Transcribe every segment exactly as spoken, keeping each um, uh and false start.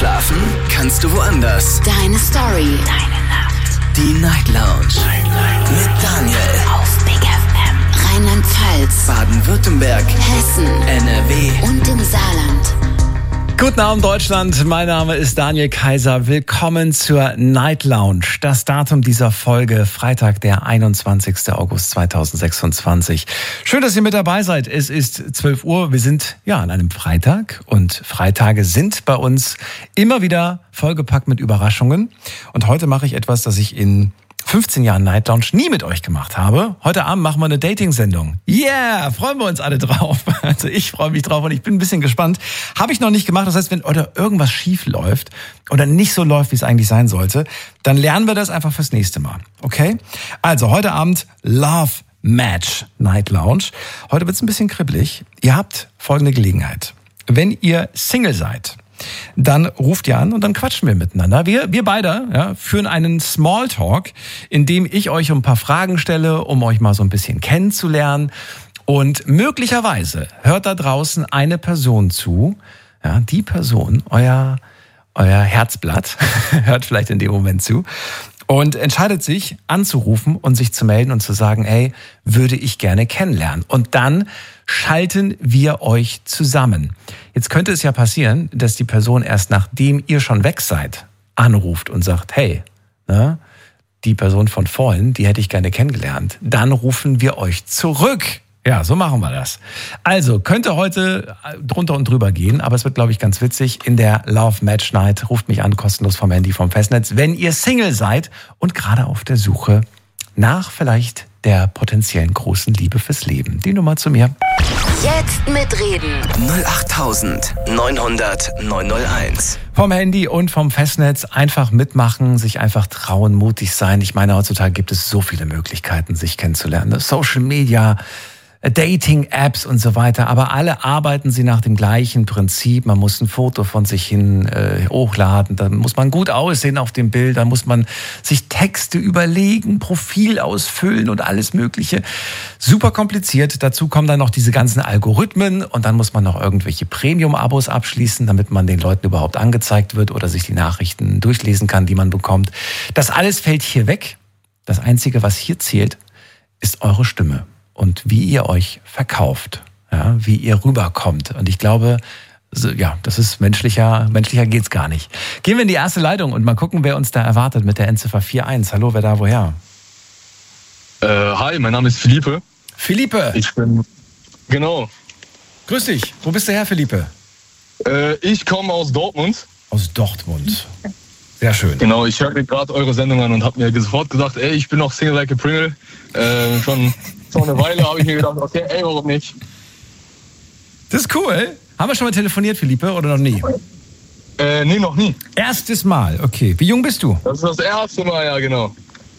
Schlafen kannst du woanders. Deine Story. Deine Nacht. Die Night Lounge. Night, Night. Mit Daniel. Auf Big F M. Rheinland-Pfalz. Baden-Württemberg. Hessen. N R W. Und im Saarland. Guten Abend Deutschland, mein Name ist Daniel Kaiser. Willkommen zur Night Lounge. Das Datum dieser Folge, Freitag, der einundzwanzigster August zweitausendsechsundzwanzig. Schön, dass ihr mit dabei seid. Es ist zwölf Uhr, wir sind ja an einem Freitag und Freitage sind bei uns immer wieder vollgepackt mit Überraschungen. Und heute mache ich etwas, das ich in fünfzehn Jahren Night Lounge nie mit euch gemacht habe. Heute Abend machen wir eine Dating-Sendung. Yeah, freuen wir uns alle drauf. Also ich freue mich drauf und ich bin ein bisschen gespannt. Habe ich noch nicht gemacht. Das heißt, wenn oder irgendwas schief läuft oder nicht so läuft, wie es eigentlich sein sollte, dann lernen wir das einfach fürs nächste Mal. Okay? Also heute Abend Love Match Night Lounge. Heute wird es ein bisschen kribbelig. Ihr habt folgende Gelegenheit. Wenn ihr Single seid, dann ruft ihr an und dann quatschen wir miteinander. Wir, wir beide ja, führen einen Smalltalk, in dem ich euch ein paar Fragen stelle, um euch mal so ein bisschen kennenzulernen. Und möglicherweise hört da draußen eine Person zu, ja, die Person, euer, euer Herzblatt, hört vielleicht in dem Moment zu und entscheidet sich anzurufen und sich zu melden und zu sagen, hey, würde ich gerne kennenlernen. Und dann schalten wir euch zusammen. Jetzt könnte es ja passieren, dass die Person erst nachdem ihr schon weg seid, anruft und sagt, hey, ne, die Person von vorhin, die hätte ich gerne kennengelernt. Dann rufen wir euch zurück. Ja, so machen wir das. Also, könnte heute drunter und drüber gehen, aber es wird, glaube ich, ganz witzig. In der Love Match Night ruft mich an, kostenlos vom Handy, vom Festnetz, wenn ihr Single seid und gerade auf der Suche nach vielleicht der potenziellen großen Liebe fürs Leben. Die Nummer zu mir. Jetzt mitreden. null acht neun null null neun null eins. Vom Handy und vom Festnetz einfach mitmachen, sich einfach trauen, mutig sein. Ich meine, heutzutage gibt es so viele Möglichkeiten, sich kennenzulernen. Social Media, Dating-Apps und so weiter, aber alle arbeiten sie nach dem gleichen Prinzip. Man muss ein Foto von sich hin äh, hochladen, dann muss man gut aussehen auf dem Bild, dann muss man sich Texte überlegen, Profil ausfüllen und alles Mögliche. Super kompliziert. Dazu kommen dann noch diese ganzen Algorithmen und dann muss man noch irgendwelche Premium-Abos abschließen, damit man den Leuten überhaupt angezeigt wird oder sich die Nachrichten durchlesen kann, die man bekommt. Das alles fällt hier weg. Das Einzige, was hier zählt, ist eure Stimme. Und wie ihr euch verkauft, ja, wie ihr rüberkommt. Und ich glaube, so, ja, das ist menschlicher, menschlicher geht's gar nicht. Gehen wir in die erste Leitung und mal gucken, wer uns da erwartet mit der Endziffer vier eins. Hallo, wer da, woher? Äh, hi, mein Name ist Philippe. Philippe! Ich bin, genau. Grüß dich. Wo bist du her, Philippe? Äh, ich komme aus Dortmund. Aus Dortmund. Sehr schön. Genau, ich höre mir gerade eure Sendung an und habe mir sofort gesagt, ey, ich bin noch Single like a Pringle. Äh, schon vor einer Weile habe ich mir gedacht, okay, ey, warum nicht? Das ist cool. Haben wir schon mal telefoniert, Philippe, oder noch nie? Äh, nee, noch nie. Erstes Mal, okay. Wie jung bist du? Das ist das erste Mal, ja, genau.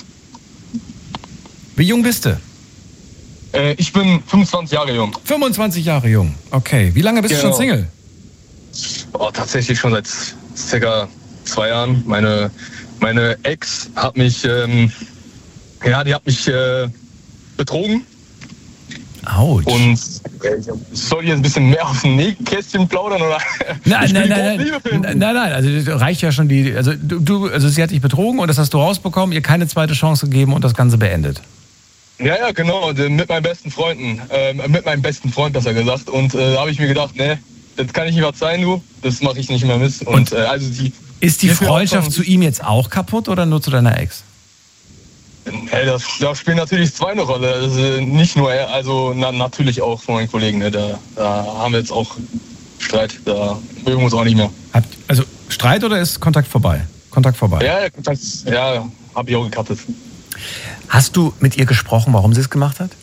Wie jung bist du? Äh, ich bin fünfundzwanzig Jahre jung. fünfundzwanzig Jahre jung, okay. Wie lange bist Genau. du schon Single? Oh, tatsächlich schon seit circa zwei Jahren. Meine, meine Ex hat mich, ähm, ja, die hat mich äh, betrogen. Autsch. Und äh, soll ich jetzt ein bisschen mehr auf dem Nähkästchen plaudern oder? Nein, Ich nein, bin nein, die nein, Liebe nein, nein, nein, also das reicht ja schon die, also du, du, also sie hat dich betrogen und das hast du rausbekommen, ihr keine zweite Chance gegeben und das Ganze beendet. Ja, ja, genau, mit meinen besten Freunden, äh, mit meinem besten Freund besser gesagt. Und äh, da habe ich mir gedacht, ne, das kann ich nicht was sein, du, das mache ich nicht mehr mit. Und, Und äh, also die ist die Ist mir Freundschaft auch zu ihm jetzt auch kaputt oder nur zu deiner Ex? Hey, das, da spielt natürlich zwei eine Rolle. Also nicht nur er, also na, natürlich auch von meinen Kollegen. Ne? Da, da haben wir jetzt auch Streit. Da mögen wir uns auch nicht mehr. Habt, also Streit oder ist Kontakt vorbei? Kontakt vorbei. Ja, ja, Kontakt, ja, hab ich auch gekattet. Hast du mit ihr gesprochen, warum sie es gemacht hat?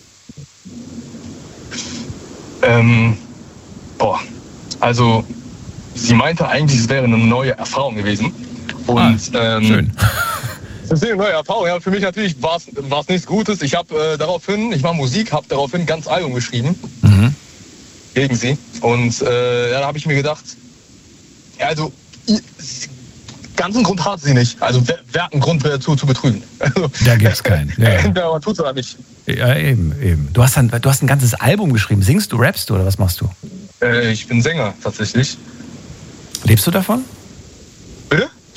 Ähm, boah, also sie meinte eigentlich, es wäre eine neue Erfahrung gewesen. Und ah, ähm, schön. Das ist eine neue Erfahrung. Ja, für mich natürlich war es nichts Gutes. Ich habe äh, daraufhin, ich mache Musik, habe daraufhin ein ganz Album geschrieben Mhm. gegen sie. Und äh, ja, da habe ich mir gedacht, ja, also ihr, ganzen Grund hat sie nicht. Also wer, wer hat einen Grund dazu zu betrügen? Also, Da gibt's keinen. Ja, ja. Entweder man tut es oder nicht. Ja, eben, eben. Du hast, ein, du hast ein ganzes Album geschrieben. Singst du, rappst du oder was machst du? Äh, ich bin Sänger tatsächlich. Lebst du davon?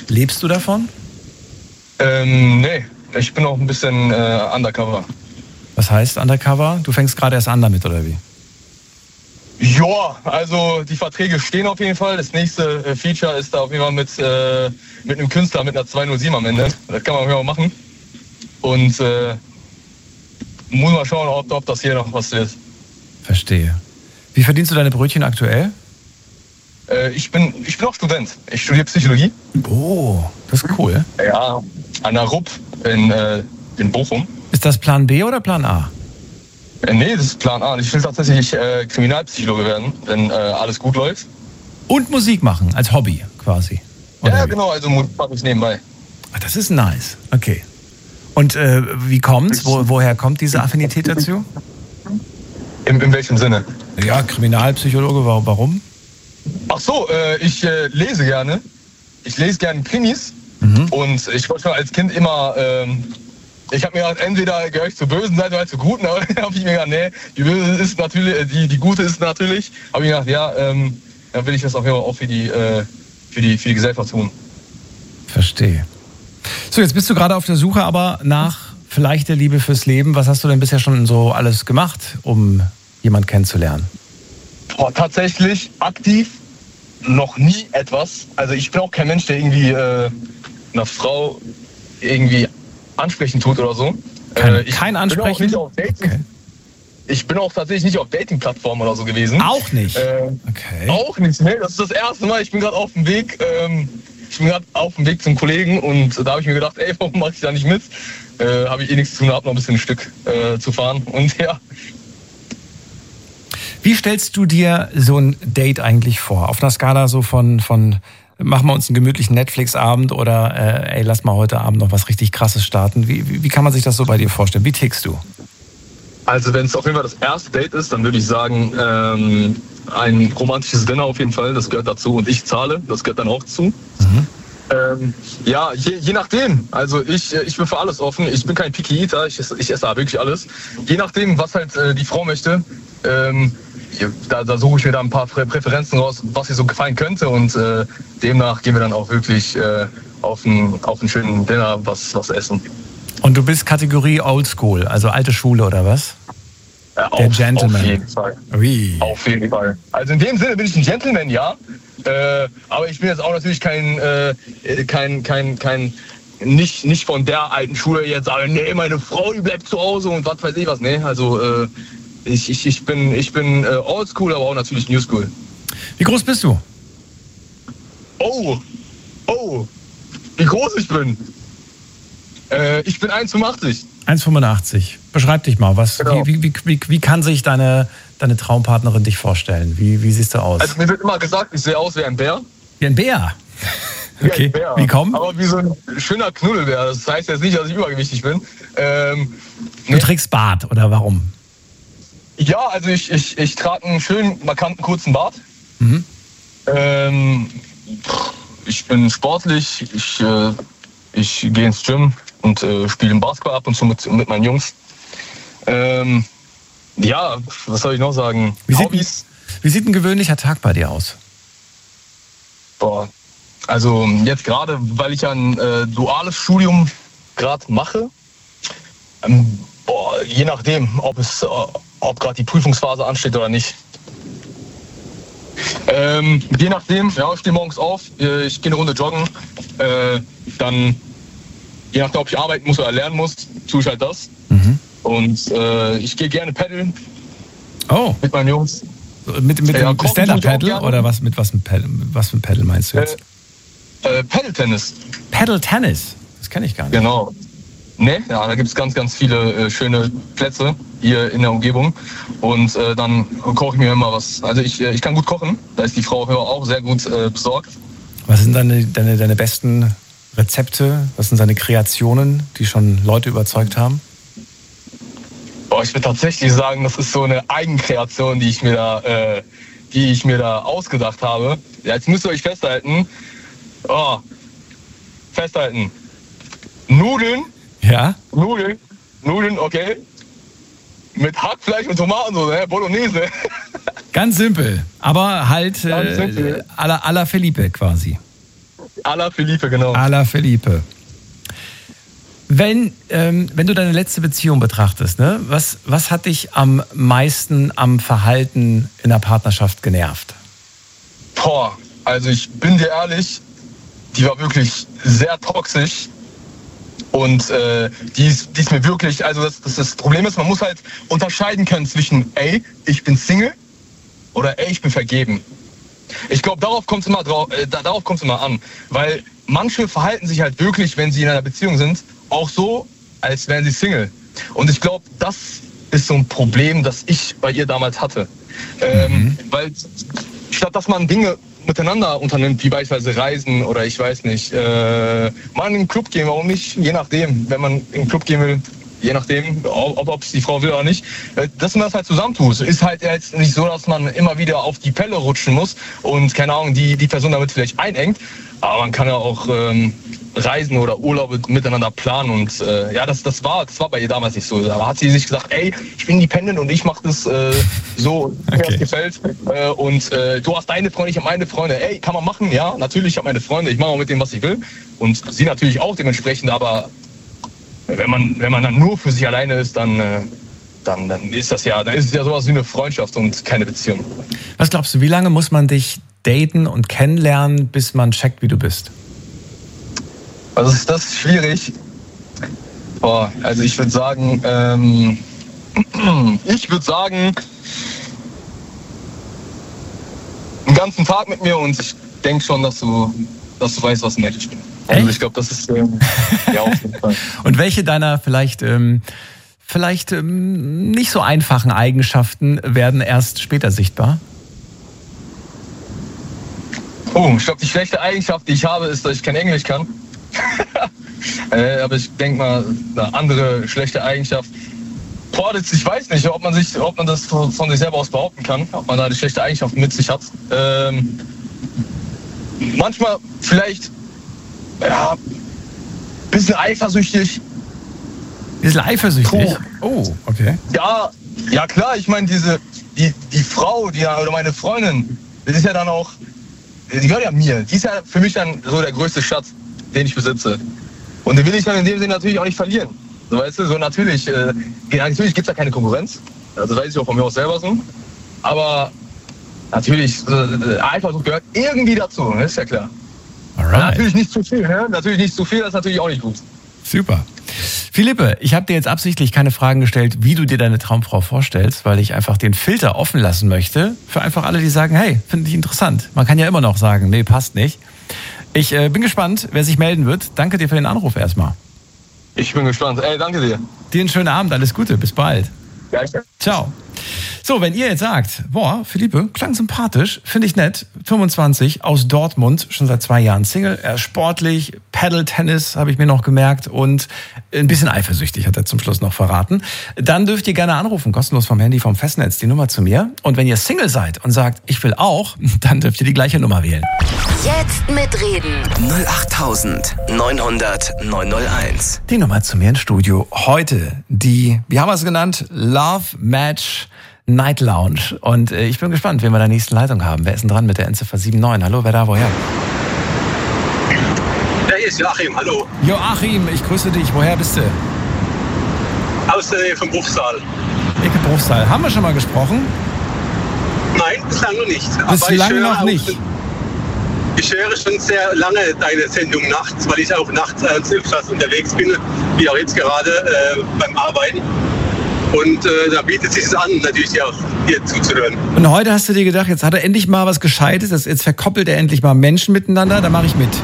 Lebst du davon? Ähm, nee, ich bin auch ein bisschen äh, undercover. Was heißt undercover? Du fängst gerade erst an damit, oder wie? Ja, also die Verträge stehen auf jeden Fall. Das nächste äh, Feature ist da auf jeden Fall mit, äh, mit einem Künstler mit einer zwei null sieben am Ende. Das kann man auf jeden Fall machen. Und äh, muss mal schauen, ob, ob das hier noch was wird. Verstehe. Wie verdienst du deine Brötchen aktuell? Äh, ich bin ich bin auch Student. Ich studiere Psychologie. Oh, das ist cool. Ja, an der R U P in, äh, in Bochum. Ist das Plan B oder Plan A? Äh, nee, das ist Plan A. Ich will tatsächlich äh, Kriminalpsychologe werden, wenn äh, alles gut läuft. Und Musik machen, als Hobby quasi. Oder Ja, wie? genau, also Musik mache ich nebenbei. Ach, das ist nice. Okay. Und äh, wie kommt's? Wo, woher kommt diese Affinität dazu? In, in welchem Sinne? Ja, Kriminalpsychologe, wa- warum? Ach so, äh, ich äh, lese gerne. Ich lese gerne Krimis. Mhm. Und ich wollte schon als Kind immer, ähm, ich habe mir gedacht, entweder gehöre ich zur bösen Seite oder zur guten. Aber dann habe ich mir gedacht, nee, die böse ist natürlich, äh, die, die gute ist natürlich. Habe ich gedacht, ja, ähm, dann will ich das auf jeden Fall auch für die, äh, für die, für die Gesellschaft tun. Verstehe. So, jetzt bist du gerade auf der Suche aber nach vielleicht der Liebe fürs Leben. Was hast du denn bisher schon so alles gemacht, um jemanden kennenzulernen? Boah, tatsächlich aktiv noch nie etwas. Also ich bin auch kein Mensch, der irgendwie äh, einer Frau irgendwie ansprechen tut oder so. Kein, Äh, ich kein bin auch Ansprechen? nicht auf Dating. Okay. Ich bin auch tatsächlich nicht auf Dating-Plattformen oder so gewesen. Auch nicht? Äh, Okay. Auch nicht, ne? Das ist das erste Mal. Ich bin gerade auf dem Weg. Ähm, ich bin gerade auf dem Weg zum Kollegen und da habe ich mir gedacht, ey, warum mache ich da nicht mit? Äh, habe ich eh nichts zu tun, habe noch ein bisschen ein Stück äh, zu fahren. Und ja, Wie stellst du dir so ein Date eigentlich vor? Auf einer Skala so von, von machen wir uns einen gemütlichen Netflix-Abend oder äh, ey, lass mal heute Abend noch was richtig Krasses starten. Wie, wie, wie kann man sich das so bei dir vorstellen? Wie tickst du? also wenn es auf jeden Fall das erste Date ist, dann würde ich sagen, ähm, ein romantisches Dinner auf jeden Fall, das gehört dazu. Und ich zahle, das gehört dann auch zu. Mhm. Ähm, ja, je, je nachdem. Also ich, ich bin für alles offen. Ich bin kein Picky Eater, ich, esse- ich esse da wirklich alles. Je nachdem, was halt äh, die Frau möchte, ähm, da, da suche ich mir da ein paar Prä- Präferenzen raus, was ihr so gefallen könnte. Und äh, demnach gehen wir dann auch wirklich äh, auf einen auf einen schönen Dinner was, was essen. Und du bist Kategorie Oldschool, also alte Schule oder was? Äh, Der auf, Gentleman. Auf jeden Fall. Ui. Auf jeden Fall. Also in dem Sinne bin ich ein Gentleman, ja. Äh, aber ich bin jetzt auch natürlich kein, äh, kein, kein, kein, nicht, nicht von der alten Schule jetzt sagen, nee, meine Frau, die bleibt zu Hause und was weiß ich was. Nee, also äh, ich, ich, ich bin, ich bin äh, oldschool, aber auch natürlich newschool. Wie groß bist du? Oh, oh, wie groß ich bin. Äh, ich bin eins Komma fünfundachtzig. eins Komma fünfundachtzig. Beschreib dich mal. Was, Genau. wie, wie, wie, wie kann sich deine, deine Traumpartnerin dich vorstellen? Wie, wie siehst du aus? Also mir wird immer gesagt, ich sehe aus wie ein Bär. Wie ein Bär. Wie Okay, ein Bär. wie kommen? Aber wie so ein schöner Knuddelbär. Das heißt jetzt nicht, dass ich übergewichtig bin. Ähm, Du trägst Bart oder warum? Ja, also ich, ich, ich trage einen schönen, markanten, kurzen Bart. Mhm. Ähm, ich bin sportlich, ich, äh, ich gehe ins Gym und äh, spiele Basketball ab und zu mit, mit meinen Jungs. Ähm, ja, was soll ich noch sagen? Wie sieht, Hobbys? wie sieht ein gewöhnlicher Tag bei dir aus? Boah, also jetzt gerade, weil ich ein äh, duales Studium gerade mache, ähm, boah, je nachdem, ob es, äh, ob gerade die Prüfungsphase ansteht oder nicht. Ähm, je nachdem, ja, ich stehe morgens auf, äh, ich gehe eine Runde joggen, äh, dann je nachdem, ob ich arbeiten muss oder lernen muss, tue ich halt das. Mhm. Und äh, ich gehe gerne paddeln Oh, mit meinen Jungs. mit, mit Ja, dem kochen Stand-Up-Paddle tue ich auch gerne. oder was mit was mit Paddle, was für ein Paddle meinst du jetzt? Äh, äh, Paddle-Tennis. Paddle-Tennis. Das kenne ich gar nicht. Genau. Ne, ja, da gibt es ganz, ganz viele äh, schöne Plätze hier in der Umgebung. Und äh, dann koche ich mir immer was. Also ich, äh, ich kann gut kochen. Da ist die Frau auch sehr gut äh, besorgt. Was sind deine, deine, deine besten Rezepte? Was sind deine Kreationen, die schon Leute überzeugt haben? Boah, ich würde tatsächlich sagen, das ist so eine Eigenkreation, die ich mir da, äh, die ich mir da ausgedacht habe. Ja, jetzt müsst ihr euch festhalten. Oh, festhalten. Nudeln, Ja? Nudeln, Nudeln, okay. Mit Hackfleisch und Tomaten, so, ne? Bolognese. Ganz simpel, aber halt Ganz äh, simpel. à la, à la Felipe quasi. Ala Felipe, genau. Ala Felipe. Wenn, ähm, wenn du deine letzte Beziehung betrachtest, ne, was, was hat dich am meisten am Verhalten in der Partnerschaft genervt? Boah, also ich bin dir ehrlich, die war wirklich sehr toxisch. Und äh, die, ist, die ist mir wirklich, also das, das, das Problem ist, man muss halt unterscheiden können zwischen, ey, ich bin Single oder ey, ich bin vergeben. Ich glaube, darauf kommt es immer, äh, darauf kommt's immer an. Weil manche verhalten sich halt wirklich, wenn sie in einer Beziehung sind, auch so, als wären sie Single. Und ich glaube, das ist so ein Problem, das ich bei ihr damals hatte. Ähm, mhm. Weil statt dass man Dinge miteinander unternimmt, wie beispielsweise Reisen oder ich weiß nicht, äh, mal in den Club gehen, warum nicht? Je nachdem, wenn man in den Club gehen will, je nachdem, ob es die Frau will oder nicht, dass man das halt zusammentut. Ist halt jetzt nicht so, dass man immer wieder auf die Pelle rutschen muss und, keine Ahnung, die, die Person damit vielleicht einengt, aber man kann ja auch ähm, Reisen oder Urlaube miteinander planen und äh, ja, das, das, war, das war bei ihr damals nicht so. Da hat sie sich gesagt, ey, ich bin independent und ich mache das äh, so, wie okay. mir das gefällt äh, und äh, du hast deine Freunde, ich habe meine Freunde. Ey, kann man machen? Ja, natürlich, ich habe meine Freunde, ich mache auch mit dem, was ich will und sie natürlich auch dementsprechend, aber wenn man, wenn man dann nur für sich alleine ist, dann, äh, dann, dann ist das ja, dann ist es ja sowas wie eine Freundschaft und keine Beziehung. Was glaubst du, wie lange muss man dich daten und kennenlernen, bis man checkt, wie du bist? Also ist das schwierig. Boah, also ich würde sagen, ähm, ich würde sagen, einen ganzen Tag mit mir und ich denke schon, dass du, dass du weißt, was ein Mensch bin. Also Echt? ich glaube, das ist ähm, ja auf jeden Fall. Und welche deiner vielleicht, ähm, vielleicht ähm, nicht so einfachen Eigenschaften werden erst später sichtbar? Oh, ich glaube, die schlechte Eigenschaft, die ich habe, ist, dass ich kein Englisch kann. äh, aber ich denke mal, eine andere schlechte Eigenschaft. Boah, das, ich weiß nicht, ob man, sich, ob man das von, von sich selber aus behaupten kann, ob man da eine schlechte Eigenschaft mit sich hat. Ähm, manchmal vielleicht ja, ein bisschen eifersüchtig. Ein bisschen eifersüchtig? Puh. Oh, okay. Ja, ja klar, ich meine, diese, die, die Frau, die, oder meine Freundin, das ist ja dann auch, die gehört ja mir. Die ist ja für mich dann so der größte Schatz, den ich besitze. Und den will ich dann in dem Sinne natürlich auch nicht verlieren. So, weißt du, so natürlich, äh, natürlich gibt es da keine Konkurrenz. Also weiß ich auch von mir aus selber so. Aber natürlich, äh, Eifersucht gehört irgendwie dazu, ist ja klar. Alright. Natürlich nicht zu viel, ne? Natürlich nicht zu viel, das ist natürlich auch nicht gut. Super. Philippe, ich habe dir jetzt absichtlich keine Fragen gestellt, wie du dir deine Traumfrau vorstellst, weil ich einfach den Filter offen lassen möchte für einfach alle, die sagen, hey, finde ich interessant. Man kann ja immer noch sagen, nee, passt nicht. Ich äh, bin gespannt, wer sich melden wird. Danke dir für den Anruf erstmal. Ich bin gespannt. Ey, danke dir. Dir einen schönen Abend, alles Gute, bis bald. Danke. Ciao. So, wenn ihr jetzt sagt, boah, Philippe, klang sympathisch, finde ich nett, fünfundzwanzig, aus Dortmund, schon seit zwei Jahren Single, er ist sportlich, Paddle-Tennis habe ich mir noch gemerkt und ein bisschen eifersüchtig, hat er zum Schluss noch verraten. Dann dürft ihr gerne anrufen, kostenlos vom Handy, vom Festnetz, die Nummer zu mir. Und wenn ihr Single seid und sagt, ich will auch, dann dürft ihr die gleiche Nummer wählen. Jetzt mitreden. null acht neun null null neun null eins. Die Nummer zu mir ins Studio. Heute die, wie haben wir es genannt, Love Match Night Lounge. Und äh, ich bin gespannt, wen wir in der nächsten Leitung haben. Wer ist denn dran mit der Endziffer sieben neun? Hallo, wer da, woher? Ja, hier ist Joachim, hallo. Joachim, ich grüße dich. Woher bist du? Aus der Nähe vom Bruchsal. Ecke Bruchsal. Haben wir schon mal gesprochen? Nein, bislang noch nicht. Bislang noch auch, nicht. Ich höre schon sehr lange deine Sendung nachts, weil ich auch nachts äh, öfters unterwegs bin, wie auch jetzt gerade äh, beim Arbeiten. Und äh, da bietet es sich an, natürlich auch dir zuzuhören. Und heute hast du dir gedacht, jetzt hat er endlich mal was Gescheites, jetzt verkoppelt er endlich mal Menschen miteinander, da mache ich mit.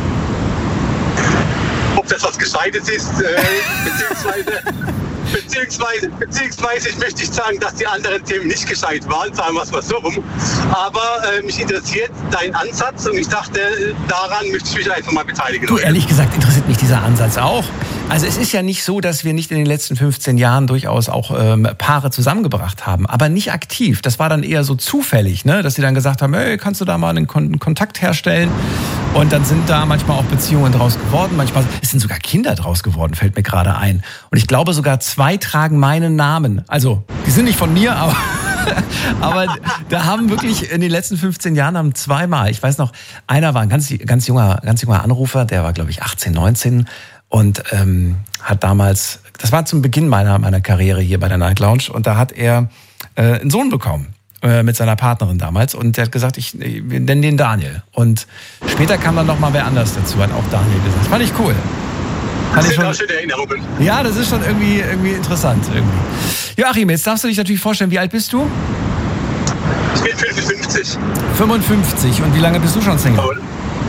Ob das was Gescheites ist, äh, beziehungsweise, beziehungsweise, beziehungsweise ich möchte nicht sagen, dass die anderen Themen nicht gescheit waren, sagen wir es mal so rum. Aber äh, mich interessiert dein Ansatz und ich dachte, daran möchte ich mich einfach mal beteiligen. Du, ehrlich gesagt, interessiert mich dieser Ansatz auch. Also es ist ja nicht so, dass wir nicht in den letzten fünfzehn Jahren durchaus auch ähm, Paare zusammengebracht haben, aber nicht aktiv. Das war dann eher so zufällig, ne? Dass sie dann gesagt haben, hey, kannst du da mal einen Kon- Kontakt herstellen? Und dann sind da manchmal auch Beziehungen draus geworden. Manchmal es sind sogar Kinder draus geworden, fällt mir gerade ein. Und ich glaube sogar zwei tragen meinen Namen. Also die sind nicht von mir, aber Aber da haben wirklich in den letzten fünfzehn Jahren haben zweimal, ich weiß noch, einer war ein ganz, ganz junger, ganz junger Anrufer, der war, glaube ich, achtzehn, neunzehn und ähm, hat damals, das war zum Beginn meiner, meiner Karriere hier bei der Night Lounge, und da hat er äh, einen Sohn bekommen äh, mit seiner Partnerin damals, und der hat gesagt, ich, wir nennen den Daniel. Und später kam dann noch mal wer anders dazu, hat auch Daniel gesagt. Fand ich cool. Das sind auch schöne Erinnerungen. Ja, das ist schon irgendwie, irgendwie interessant. Irgendwie. Joachim, jetzt darfst du dich natürlich vorstellen, wie alt bist du? Ich bin fünfundfünfzig. fünfundfünfzig. Und wie lange bist du schon Single? Oh.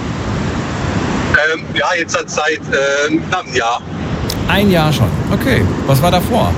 Ähm, ja, jetzt seit äh, einem Jahr. Ein Jahr schon. Okay. Was war davor?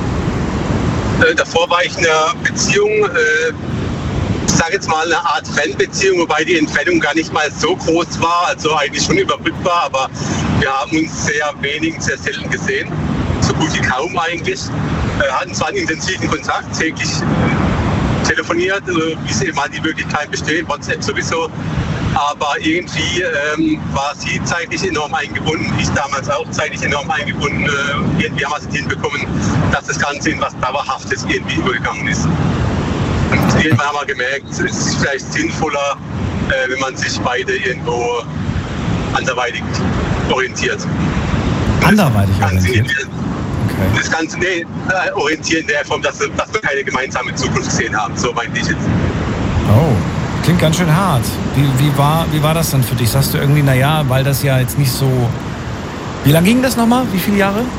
Äh, davor war ich in einer Beziehung, äh, ich sage jetzt mal eine Art Fanbeziehung, wobei die Entfernung gar nicht mal so groß war, also eigentlich schon überbrückbar, aber wir haben uns sehr wenig, sehr selten gesehen, so gut wie kaum eigentlich. Wir hatten zwar einen intensiven Kontakt, täglich telefoniert, wie es eben halt die Möglichkeit besteht, WhatsApp sowieso, aber irgendwie ähm, war sie zeitlich enorm eingebunden, ich damals auch zeitlich enorm eingebunden. Äh, irgendwie haben wir es hinbekommen, dass das Ganze in was Dauerhaftes irgendwie übergegangen ist. Und irgendwann haben wir gemerkt, es ist vielleicht sinnvoller, äh, wenn man sich beide irgendwo anderweitig orientiert. Anderweitig orientiert? Okay. Das Ganze nee, äh, orientieren in der Form, dass, dass wir keine gemeinsame Zukunft gesehen haben. So meinte ich jetzt. Oh, klingt ganz schön hart. Wie, wie, war, wie war das dann für dich? Sagst du irgendwie, naja, weil das ja jetzt nicht so... Wie lange ging das nochmal? Wie viele Jahre?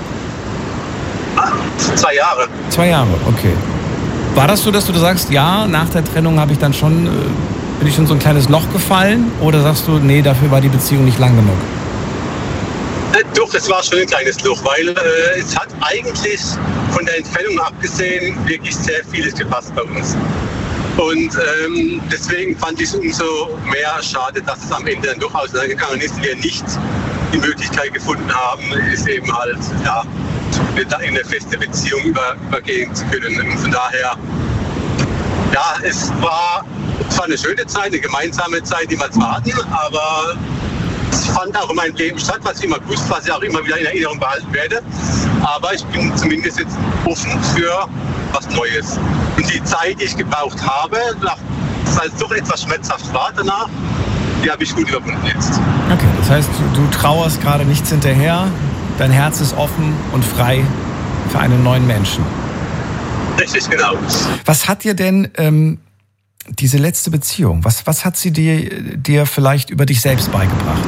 Ah, zwei Jahre. Zwei Jahre, okay. War das so, dass du sagst, ja, nach der Trennung habe ich dann schon, äh, bin ich schon so ein kleines Loch gefallen? Oder sagst du, nee, dafür war die Beziehung nicht lang genug? Äh, doch, es war schon ein kleines Loch, weil äh, es hat eigentlich von der Entfernung abgesehen wirklich sehr vieles gepasst bei uns. Und ähm, deswegen fand ich es umso mehr schade, dass es am Ende dann doch auseinandergegangen ist, wir nicht die Möglichkeit gefunden haben, ist eben halt, ja, in eine feste Beziehung über, übergehen zu können. Und von daher, ja, es war zwar eine schöne Zeit, eine gemeinsame Zeit, die wir zwar hatten, aber es fand auch in meinem Leben statt, was ich immer wusste, was ich auch immer wieder in Erinnerung behalten werde. Aber ich bin zumindest jetzt offen für was Neues. Und die Zeit, die ich gebraucht habe, weil es doch etwas schmerzhaft war danach, die habe ich gut überwunden jetzt. Okay, das heißt, du, du trauerst gerade nichts hinterher, dein Herz ist offen und frei für einen neuen Menschen. Richtig, genau. Was hat dir denn ähm, diese letzte Beziehung, was, was hat sie dir, dir vielleicht über dich selbst beigebracht?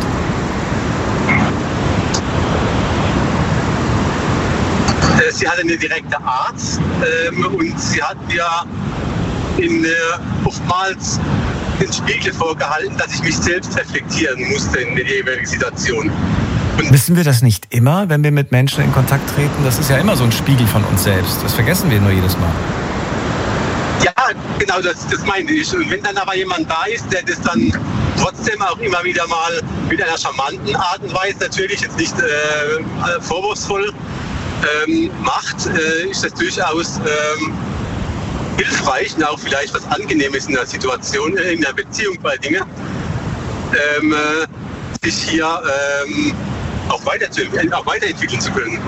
Sie hatte eine direkte Art ähm, und sie hat mir in, äh, oftmals den Spiegel vorgehalten, dass ich mich selbst reflektieren musste in der jeweiligen Situation. Und wissen wir das nicht immer, wenn wir mit Menschen in Kontakt treten? Das ist ja immer so ein Spiegel von uns selbst. Das vergessen wir nur jedes Mal. Ja, genau, das, das meinte ich. Und wenn dann aber jemand da ist, der das dann trotzdem auch immer wieder mal mit einer charmanten Art und Weise, natürlich jetzt nicht äh, vorwurfsvoll, ähm, macht, äh, ist das durchaus ähm, hilfreich und auch vielleicht was Angenehmes in der Situation, äh, in der Beziehung bei Dingen, ähm, äh, sich hier ähm, auch, weiter zu, auch weiterentwickeln zu können.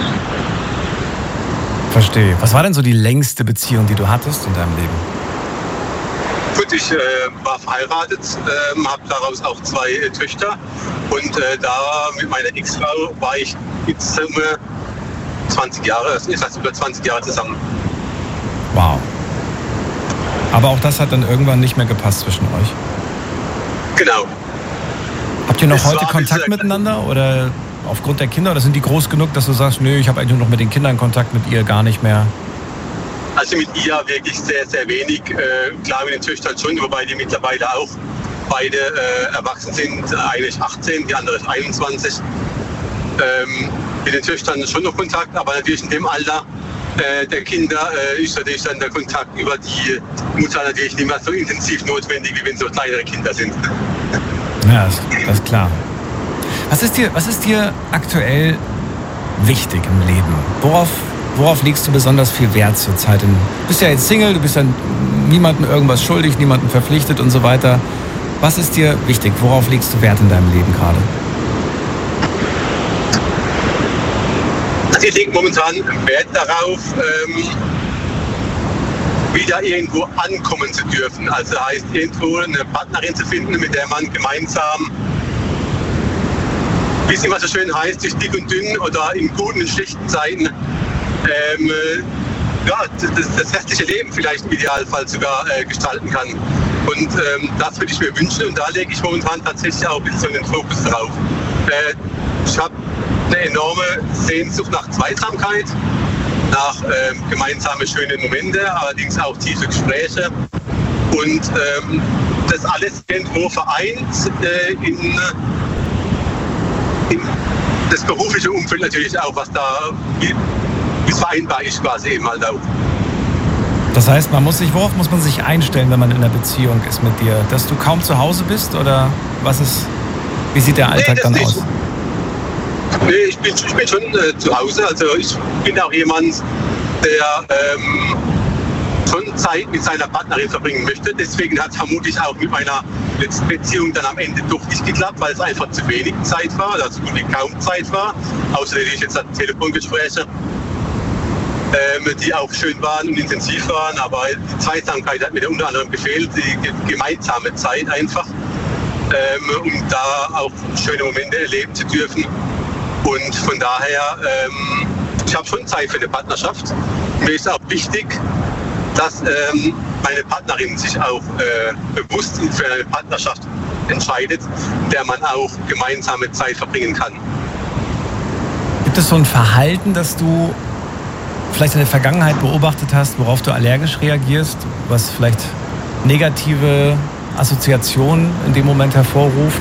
Verstehe. Was war denn so die längste Beziehung, die du hattest in deinem Leben? Gut, ich äh, war verheiratet, äh, habe daraus auch zwei äh, Töchter und äh, da mit meiner Ex-Frau war ich in Summe zwanzig Jahre, das ist fast über zwanzig Jahre zusammen. Wow. Aber auch das hat dann irgendwann nicht mehr gepasst zwischen euch? Genau. Habt ihr noch Es heute war Kontakt diese- miteinander oder aufgrund der Kinder? Oder sind die groß genug, dass du sagst, nö, ich habe eigentlich nur noch mit den Kindern Kontakt, mit ihr gar nicht mehr? Also mit ihr wirklich sehr, sehr wenig. Äh, klar mit den Töchtern schon, wobei die mittlerweile auch beide äh, erwachsen sind. Eine ist achtzehn, die andere ist einundzwanzig. Ähm, mit den Töchtern schon noch Kontakt, aber natürlich in dem Alter äh, der Kinder äh, ist natürlich dann der Kontakt über die Mutter natürlich nicht mehr so intensiv notwendig, wie wenn so kleinere Kinder sind. Ja, das, das ist klar. Was ist dir, was ist dir aktuell wichtig im Leben? Worauf, worauf legst du besonders viel Wert zurzeit? Du bist ja jetzt Single, du bist ja niemandem irgendwas schuldig, niemandem verpflichtet und so weiter. Was ist dir wichtig? Worauf legst du Wert in deinem Leben gerade? Also ich lege momentan Wert darauf, ähm, wieder irgendwo ankommen zu dürfen. Also heißt irgendwo eine Partnerin zu finden, mit der man gemeinsam, wie es immer so schön heißt, durch dick und dünn oder in guten und schlechten Zeiten ähm, ja, das, das restliche Leben vielleicht im Idealfall sogar äh, gestalten kann. Und ähm, das würde ich mir wünschen und da lege ich momentan tatsächlich auch ein bisschen den Fokus drauf. Äh, ich habe eine enorme Sehnsucht nach Zweisamkeit, nach ähm, gemeinsame schöne Momente, allerdings auch tiefe Gespräche und ähm, das alles irgendwo vereint äh, in, in das berufliche Umfeld natürlich auch, was da wie es vereinbar ist quasi eben halt auch. Das heißt, man muss sich, worauf muss man sich einstellen, wenn man in einer Beziehung ist mit dir? Dass du kaum zu Hause bist oder was ist, wie sieht der Alltag nee, dann nicht. aus? Nee, ich bin, ich bin schon äh, zu Hause. Also ich bin auch jemand, der ähm, schon Zeit mit seiner Partnerin verbringen möchte. Deswegen hat es vermutlich auch mit meiner letzten Beziehung dann am Ende doch nicht geklappt, weil es einfach zu wenig Zeit war, also gut wie kaum Zeit war. Außer ich jetzt hatte Telefongespräche, ähm, die auch schön waren und intensiv waren. Aber die Zweisamkeit hat mir unter anderem gefehlt, die gemeinsame Zeit einfach, ähm, um da auch schöne Momente erleben zu dürfen. Und von daher, ähm, ich habe schon Zeit für eine Partnerschaft. Mir ist auch wichtig, dass ähm, meine Partnerin sich auch äh, bewusst für eine Partnerschaft entscheidet, in der man auch gemeinsame Zeit verbringen kann. Gibt es so ein Verhalten, das du vielleicht in der Vergangenheit beobachtet hast, worauf du allergisch reagierst, was vielleicht negative Assoziationen in dem Moment hervorruft?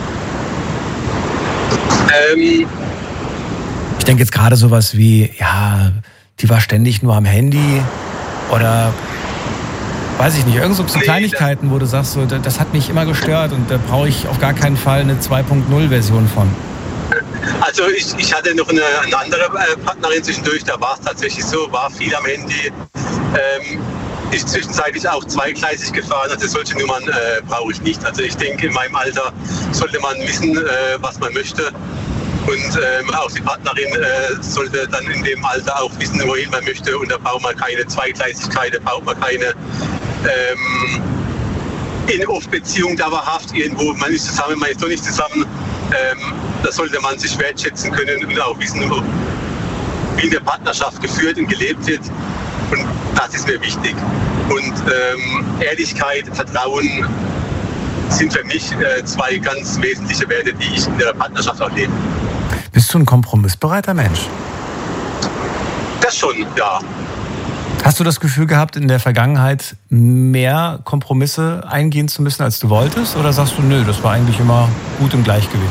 Ähm, ich denke jetzt gerade sowas wie, ja, die war ständig nur am Handy oder weiß ich nicht, irgend so Kleinigkeiten, wo du sagst, so, das hat mich immer gestört und da brauche ich auf gar keinen Fall eine zwei Punkt null Version von. Also ich, ich hatte noch eine, eine andere äh, Partnerin zwischendurch, da war es tatsächlich so, war viel am Handy. Ähm, ist zwischenzeitlich auch zweigleisig gefahren, also solche Nummern äh, brauche ich nicht. Also ich denke, in meinem Alter sollte man wissen, äh, was man möchte. Und ähm, auch die Partnerin äh, sollte dann in dem Alter auch wissen, wohin man möchte. Und da braucht man keine Zweigleisigkeit, da braucht man keine ähm, In-Off-Beziehung dauerhaft irgendwo. Man ist zusammen, man ist doch nicht zusammen. Ähm, da sollte man sich wertschätzen können und auch wissen, wie eine Partnerschaft geführt und gelebt wird. Und das ist mir wichtig. Und ähm, Ehrlichkeit, Vertrauen sind für mich äh, zwei ganz wesentliche Werte, die ich in der Partnerschaft auch lebe. Bist du ein kompromissbereiter Mensch? Das schon, ja. Hast du das Gefühl gehabt, in der Vergangenheit mehr Kompromisse eingehen zu müssen, als du wolltest? Oder sagst du, nö, das war eigentlich immer gut im Gleichgewicht?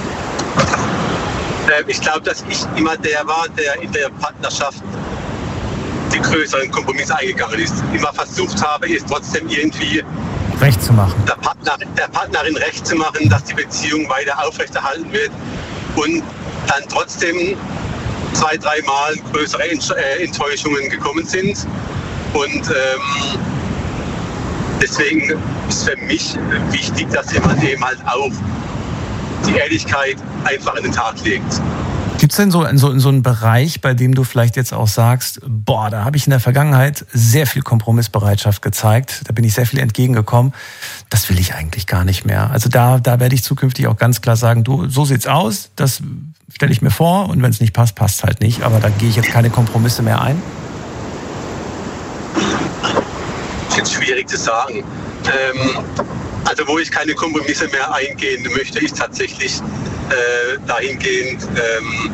Äh, ich glaube, dass ich immer der war, der in der Partnerschaft die größeren Kompromisse eingegangen ist. Immer versucht habe, es trotzdem irgendwie recht zu machen. Der, Partner, der Partnerin recht zu machen, dass die Beziehung weiter aufrechterhalten wird und dann trotzdem zwei, dreimal größere Enttäuschungen gekommen sind. Und ähm, deswegen ist für mich wichtig, dass jemand eben halt auch die Ehrlichkeit einfach an den Tag legt. Gibt es denn so, in so, in so einen Bereich, bei dem du vielleicht jetzt auch sagst, boah, da habe ich in der Vergangenheit sehr viel Kompromissbereitschaft gezeigt, da bin ich sehr viel entgegengekommen, das will ich eigentlich gar nicht mehr. Also da, da werde ich zukünftig auch ganz klar sagen, du, so sieht's aus, das stelle ich mir vor und wenn es nicht passt, passt es halt nicht, aber da gehe ich jetzt keine Kompromisse mehr ein. Das ist jetzt schwierig zu sagen. Ähm, also wo ich keine Kompromisse mehr eingehen möchte, ist tatsächlich äh, dahingehend, ähm,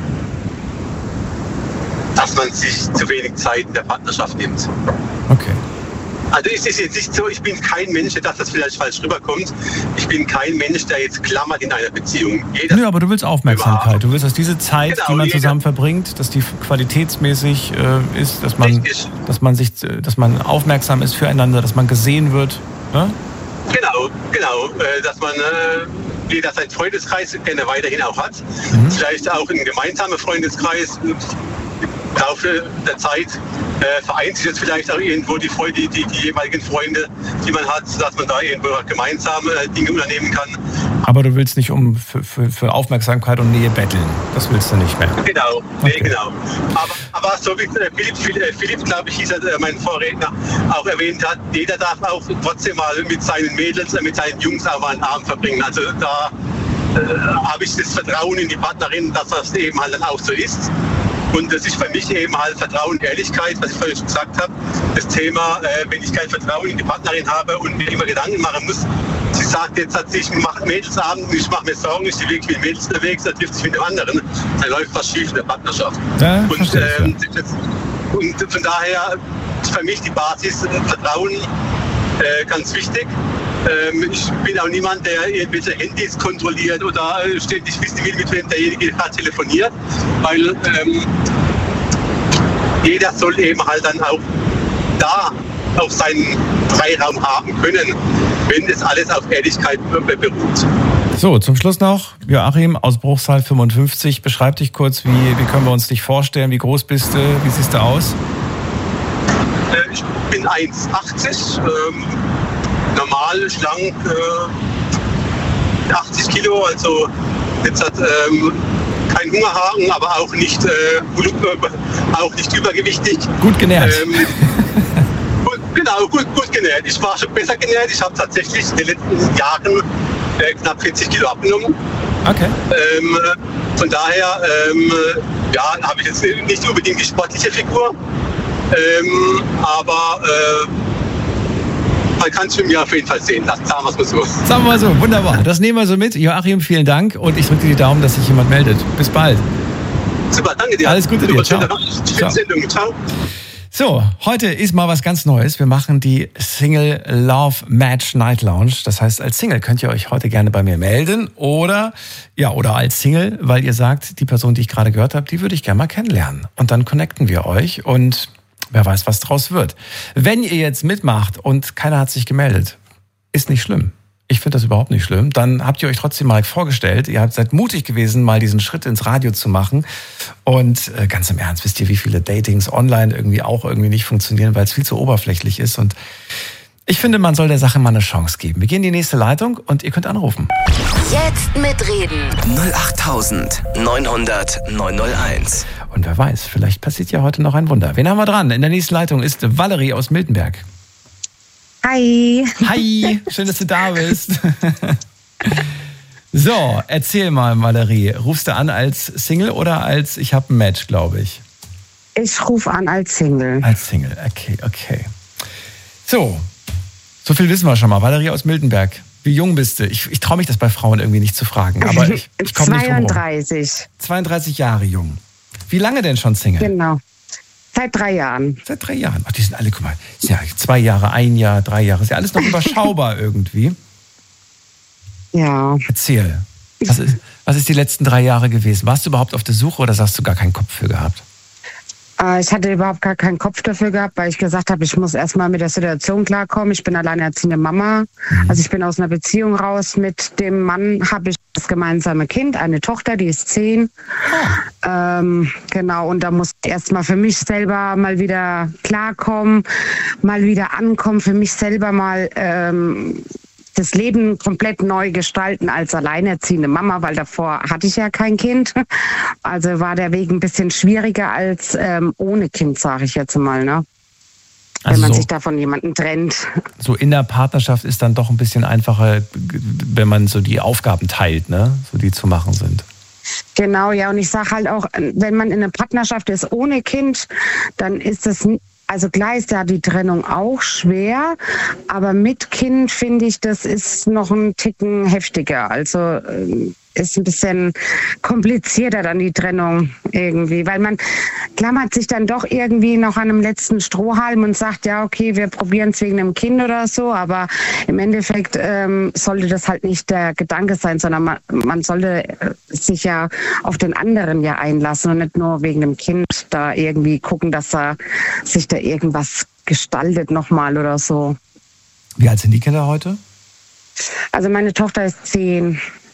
dass man sich zu wenig Zeit in der Partnerschaft nimmt. Okay. Also es ist jetzt nicht so, ich bin kein Mensch, dass das vielleicht falsch rüberkommt. Ich bin kein Mensch, der jetzt klammert in einer Beziehung. Jeder Nö, aber du willst Aufmerksamkeit. Du willst, dass diese Zeit, genau, die man zusammen jeder. verbringt, dass die qualitätsmäßig äh, ist, dass man, dass man sich, dass man aufmerksam ist füreinander, dass man gesehen wird. Ne? Genau, genau, äh, dass man äh, jeder seinen Freundeskreis gerne weiterhin auch hat. Mhm. Vielleicht auch einen gemeinsamen Freundeskreis. Im Laufe der Zeit äh, vereint sich jetzt vielleicht auch irgendwo die, die, die, die jeweiligen Freunde, die man hat, dass man da irgendwo gemeinsam äh, Dinge unternehmen kann. Aber du willst nicht um für, für, für Aufmerksamkeit und Nähe betteln. Das willst du nicht mehr. Genau, nee, Okay. genau. Aber, aber so wie äh, Philipp, Philipp, Philipp glaube ich, hieß er, äh, mein Vorredner, auch erwähnt hat, jeder darf auch trotzdem mal mit seinen Mädels, äh, mit seinen Jungs auch mal einen Abend verbringen. Also da äh, habe ich das Vertrauen in die Partnerin, dass das eben halt dann auch so ist. Und das ist für mich eben halt Vertrauen und Ehrlichkeit, was ich vorhin schon gesagt habe. Das Thema, äh, wenn ich kein Vertrauen in die Partnerin habe und mir immer Gedanken machen muss, sie sagt jetzt, hat sich macht Mädelsabend und ich mache mir Sorgen, ich bin wirklich mit Mädels unterwegs, da trifft sich mit dem anderen, dann läuft was schief in der Partnerschaft. Ja, und, verstehe ich, ähm, das, und von daher ist für mich die Basis äh, Vertrauen äh, ganz wichtig. Ähm, ich bin auch niemand, der irgendwelche Handys kontrolliert oder äh, ständig wissen will, mit wem derjenige gerade telefoniert, weil ähm, jeder soll eben halt dann auch da auf seinen Freiraum haben können, wenn das alles auf Ehrlichkeit beruht. So, zum Schluss noch, Joachim aus Bruchsal fünfundfünfzig. Beschreib dich kurz, wie, wie können wir uns dich vorstellen? Wie groß bist du? Wie siehst du aus? Äh, ich bin eins achtzig, ähm, normal, schlank, äh, achtzig Kilo, also jetzt hat ähm, kein Hungerhaken, aber auch nicht, äh, auch nicht übergewichtig. Gut genährt. Ähm, gut, genau, gut, gut genährt. Ich war schon besser genährt. Ich habe tatsächlich in den letzten Jahren äh, knapp vierzig Kilo abgenommen. Okay. Ähm, von daher ähm, ja, habe ich jetzt nicht unbedingt die sportliche Figur, ähm, aber äh, man kann es für mich auf jeden Fall sehen lassen, sagen wir es mal so. Sagen wir mal so, wunderbar. Das nehmen wir so mit. Joachim, vielen Dank und ich drücke dir die Daumen, dass sich jemand meldet. Bis bald. Super, danke dir. Alles Gute dir. Ciao. Ciao. Sendung. Ciao. So, heute ist mal was ganz Neues. Wir machen die Single Love Match Night Lounge. Das heißt, als Single könnt ihr euch heute gerne bei mir melden oder ja, oder als Single, weil ihr sagt, die Person, die ich gerade gehört habe, die würde ich gerne mal kennenlernen. Und dann connecten wir euch und wer weiß, was draus wird. Wenn ihr jetzt mitmacht und keiner hat sich gemeldet, ist nicht schlimm. Ich finde das überhaupt nicht schlimm. Dann habt ihr euch trotzdem mal vorgestellt. Ihr seid mutig gewesen, mal diesen Schritt ins Radio zu machen. Und äh, ganz im Ernst, wisst ihr, wie viele Datings online irgendwie auch irgendwie nicht funktionieren, weil es viel zu oberflächlich ist. Und ich finde, man soll der Sache mal eine Chance geben. Wir gehen in die nächste Leitung und ihr könnt anrufen. Jetzt mitreden. null acht neun hundert neun null eins. Und wer weiß, vielleicht passiert ja heute noch ein Wunder. Wen haben wir dran? In der nächsten Leitung ist Valerie aus Miltenberg. Hi. Hi, schön, dass du da bist. So, erzähl mal, Valerie. Rufst du an als Single oder als ich habe ein Match, glaube ich? Ich rufe an als Single. Als Single, okay, okay. So, so viel wissen wir schon mal. Valerie aus Miltenberg. Wie jung bist du? Ich, ich traue mich das bei Frauen irgendwie nicht zu fragen, aber ich, ich komme nicht drum rum. zweiunddreißig. zweiunddreißig Jahre jung. Wie lange denn schon Single? Genau. Seit drei Jahren. Seit drei Jahren. Ach, die sind alle, guck mal, ist ja zwei Jahre, ein Jahr, drei Jahre. Ist ja alles noch überschaubar irgendwie. Ja. Erzähl. Was ist, was ist die letzten drei Jahre gewesen? Warst du überhaupt auf der Suche oder hast du gar keinen Kopf für gehabt? Äh, ich hatte überhaupt gar keinen Kopf dafür gehabt, weil ich gesagt habe, ich muss erstmal mit der Situation klarkommen. Ich bin alleinerziehende Mama. Mhm. Also ich bin aus einer Beziehung raus. Mit dem Mann habe ich das gemeinsame Kind, eine Tochter, die ist zehn. Oh. Ähm, genau, und da muss ich erstmal für mich selber mal wieder klarkommen, mal wieder ankommen, für mich selber mal ähm, das Leben komplett neu gestalten als alleinerziehende Mama, weil davor hatte ich ja kein Kind. Also war der Weg ein bisschen schwieriger als ähm, ohne Kind, sage ich jetzt mal, ne? Wenn Also man so, sich da von jemandem trennt. so in der Partnerschaft ist dann doch ein bisschen einfacher, wenn man so die Aufgaben teilt, ne? So die zu machen sind. Genau, ja, und ich sage halt auch, wenn man in einer Partnerschaft ist ohne Kind, dann ist es, also klar ist ja die Trennung auch schwer, aber mit Kind finde ich, das ist noch ein Ticken heftiger. Also ist ein bisschen komplizierter dann die Trennung irgendwie, weil man klammert sich dann doch irgendwie noch an einem letzten Strohhalm und sagt, ja, okay, wir probieren es wegen einem Kind oder so, aber im Endeffekt ähm, sollte das halt nicht der Gedanke sein, sondern man, man sollte sich ja auf den anderen ja einlassen und nicht nur wegen dem Kind da irgendwie gucken, dass er sich da irgendwas gestaltet nochmal oder so. Wie alt sind die Kinder heute? Also meine Tochter ist zehn.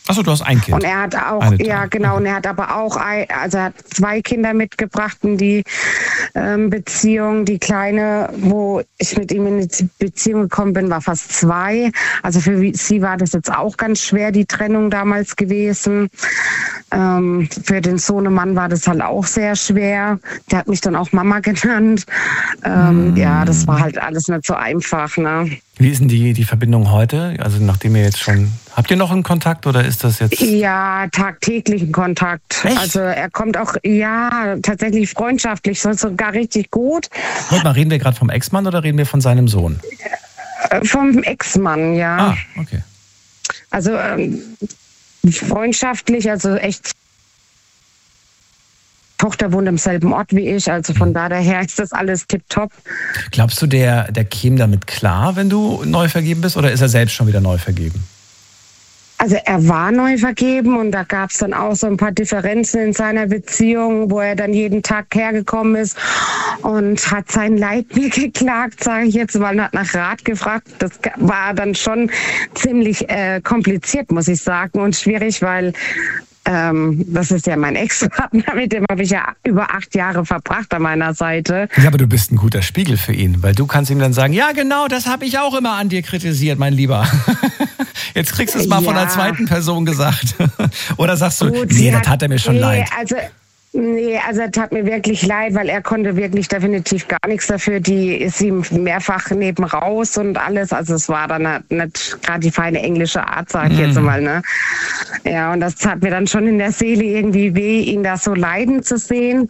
Achso, du hast ein Kind. Und er hat auch, Eine, ja genau, und er hat aber auch, ein, also er hat zwei Kinder mitgebracht in die ähm, Beziehung. Die Kleine, wo ich mit ihm in die Beziehung gekommen bin, war fast zwei. Also für sie war das jetzt auch ganz schwer, die Trennung damals gewesen. Ähm, für den Sohnemann war das halt auch sehr schwer. Der hat mich dann auch Mama genannt. Ähm, mm. Ja, das war halt alles nicht so einfach, ne? Wie ist denn die, die Verbindung heute? Also nachdem ihr jetzt schon... Habt ihr noch einen Kontakt oder ist das jetzt... Ja, tagtäglichen Kontakt. Echt? Also er kommt auch, ja, tatsächlich freundschaftlich, sogar richtig gut. Warte mal, reden wir gerade vom Ex-Mann oder reden wir von seinem Sohn? Äh, vom Ex-Mann, ja. Ah, okay. Also ähm, freundschaftlich, also echt... Tochter wohnt im selben Ort wie ich, also von daher ist das alles tipptopp. Glaubst du, der, der käme damit klar, wenn du neu vergeben bist, oder ist er selbst schon wieder neu vergeben? Also er war neu vergeben und da gab es dann auch so ein paar Differenzen in seiner Beziehung, wo er dann jeden Tag hergekommen ist und hat sein Leid mir geklagt, sage ich jetzt, weil er hat nach Rat gefragt. Das war dann schon ziemlich äh, kompliziert, muss ich sagen, und schwierig, weil ähm, das ist ja mein Ex-Partner, mit dem habe ich ja über acht Jahre verbracht an meiner Seite. Ja, aber du bist ein guter Spiegel für ihn, weil du kannst ihm dann sagen, ja genau, das habe ich auch immer an dir kritisiert, mein Lieber. Jetzt kriegst du es mal ja. von einer zweiten Person gesagt. Oder sagst du, Gut, nee, das hat, hat er mir schon nee, leid. Also, nee, also es tat mir wirklich leid, weil er konnte wirklich definitiv gar nichts dafür. Die ist ihm mehrfach neben raus und alles. Also es war dann nicht, nicht gerade die feine englische Art, sag ich mm. jetzt mal. Ne? Ja, und das tat mir dann schon in der Seele irgendwie weh, ihn da so leiden zu sehen.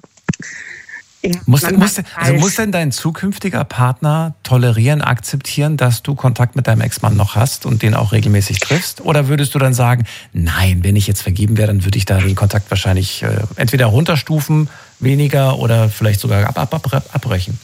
Ja, muss, denn, muss, also muss denn dein zukünftiger Partner tolerieren, akzeptieren, dass du Kontakt mit deinem Ex-Mann noch hast und den auch regelmäßig triffst? Oder würdest du dann sagen, nein, wenn ich jetzt vergeben wäre, dann würde ich da den Kontakt wahrscheinlich äh, entweder runterstufen, weniger oder vielleicht sogar ab, ab, ab, abbrechen?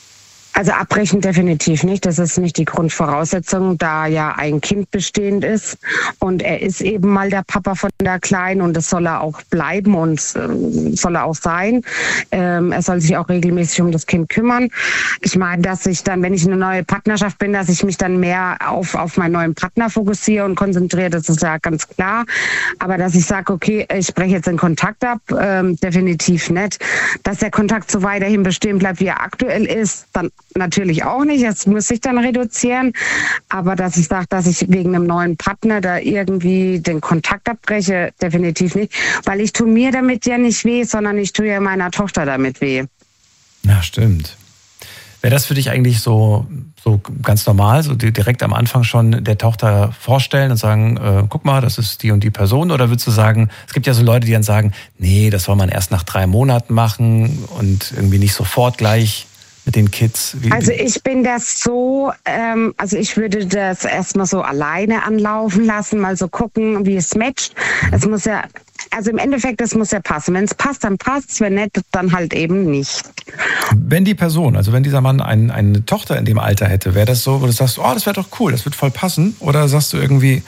Also abbrechen definitiv nicht. Das ist nicht die Grundvoraussetzung, da ja ein Kind bestehend ist. Und er ist eben mal der Papa von der Kleinen und das soll er auch bleiben und ähm, soll er auch sein. Ähm, er soll sich auch regelmäßig um das Kind kümmern. Ich meine, dass ich dann, wenn ich in eine neue Partnerschaft bin, dass ich mich dann mehr auf, auf meinen neuen Partner fokussiere und konzentriere, das ist ja ganz klar. Aber dass ich sage, okay, ich breche jetzt den Kontakt ab, ähm, definitiv nicht. Dass der Kontakt so weiterhin bestehen bleibt, wie er aktuell ist, dann natürlich auch nicht, das muss ich dann reduzieren, aber dass ich sage, dass ich wegen einem neuen Partner da irgendwie den Kontakt abbreche, definitiv nicht, weil ich tue mir damit ja nicht weh, sondern ich tue ja meiner Tochter damit weh. Ja, stimmt. Wäre das für dich eigentlich so, so ganz normal, so direkt am Anfang schon der Tochter vorstellen und sagen, äh, guck mal, das ist die und die Person, oder würdest du sagen, es gibt ja so Leute, die dann sagen, nee, das soll man erst nach drei Monaten machen und irgendwie nicht sofort gleich mit den Kids? Wie, also ich bin das so, ähm, also ich würde das erstmal so alleine anlaufen lassen, mal so gucken, wie es matcht. Mhm. Es muss ja, also im Endeffekt, es muss ja passen. Wenn es passt, dann passt es, wenn nicht, dann halt eben nicht. Wenn die Person, also wenn dieser Mann ein, eine Tochter in dem Alter hätte, wäre das so, wo du sagst, oh, das wäre doch cool, das wird voll passen? Oder sagst du irgendwie,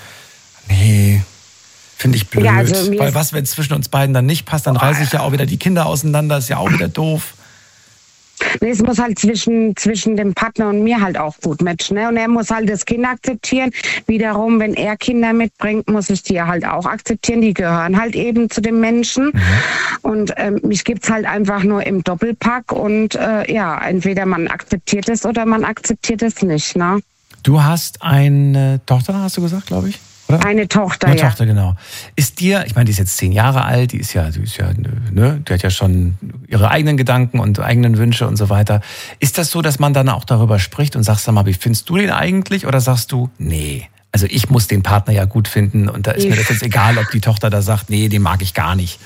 nee, finde ich blöd, ja, also weil was, wenn es zwischen uns beiden dann nicht passt, dann reiße ich ja auch wieder die Kinder auseinander, ist ja auch wieder doof. Nee, es muss halt zwischen, zwischen dem Partner und mir halt auch gut matchen. Ne? Und er muss halt das Kind akzeptieren. Wiederum, wenn er Kinder mitbringt, muss ich die halt auch akzeptieren. Die gehören halt eben zu dem Menschen. Mhm. Und ähm, mich gibt's halt einfach nur im Doppelpack. Und äh, ja, entweder man akzeptiert es oder man akzeptiert es nicht. Ne? Du hast eine Tochter, hast du gesagt, glaube ich? Oder? Eine Tochter, Eine ja. Tochter, genau. Ist dir, ich meine, die ist jetzt zehn Jahre alt, die ist ja, die ist ja, ne, die hat ja schon ihre eigenen Gedanken und eigenen Wünsche und so weiter. Ist das so, dass man dann auch darüber spricht und sagst, sag mal, wie findest du den eigentlich? Oder sagst du, nee, also ich muss den Partner ja gut finden und da ist mir das jetzt egal, ob die Tochter da sagt, nee, den mag ich gar nicht.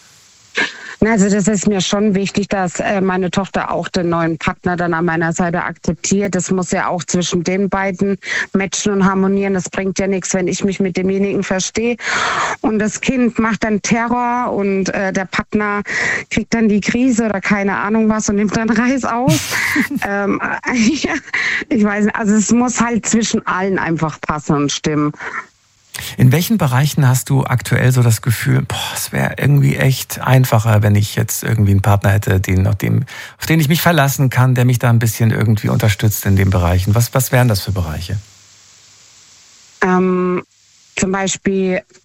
Also das ist mir schon wichtig, dass äh, meine Tochter auch den neuen Partner dann an meiner Seite akzeptiert. Das muss ja auch zwischen den beiden matchen und harmonieren. Das bringt ja nichts, wenn ich mich mit demjenigen verstehe und das Kind macht dann Terror und äh, der Partner kriegt dann die Krise oder keine Ahnung was und nimmt dann Reis aus. ähm, ja, ich weiß nicht, also es muss halt zwischen allen einfach passen und stimmen. In welchen Bereichen hast du aktuell so das Gefühl, boah, es wäre irgendwie echt einfacher, wenn ich jetzt irgendwie einen Partner hätte, den, auf, dem, auf den ich mich verlassen kann, der mich da ein bisschen irgendwie unterstützt in den Bereichen? Was, was wären das für Bereiche? Ähm, zum Beispiel